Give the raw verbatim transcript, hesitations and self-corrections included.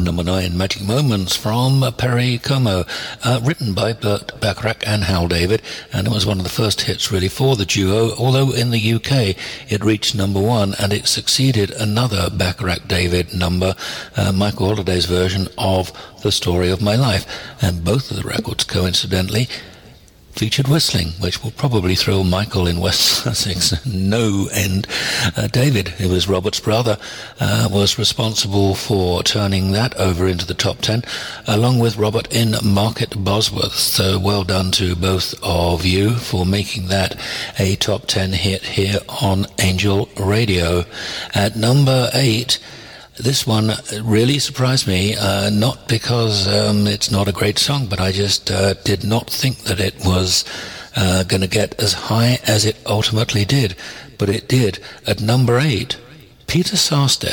number nine, Magic Moments from Perry Como, uh, written by Burt Bacharach and Hal David, and it was one of the first hits really for the duo, although in the U K it reached number one and it succeeded another Bacharach-David number, uh, Michael Holliday's version of The Story of My Life, and both of the records, coincidentally, featured whistling, which will probably thrill Michael in West Sussex no end. Uh, David, who was Robert's brother, uh, was responsible for turning that over into the top ten, along with Robert in Market Bosworth. So well done to both of you for making that a top ten hit here on Angel Radio. At number eight, this one really surprised me, uh, not because um, it's not a great song, but I just uh, did not think that it was uh, going to get as high as it ultimately did. But it did. At number eight, Peter Sarstedt